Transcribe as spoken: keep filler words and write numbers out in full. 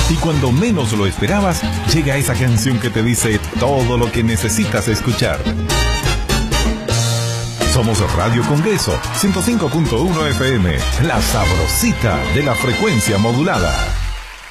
Y cuando menos lo esperabas, llega esa canción que te dice todo lo que necesitas escuchar. Somos Radio Congreso, ciento cinco punto uno F M, la sabrosita de la frecuencia modulada.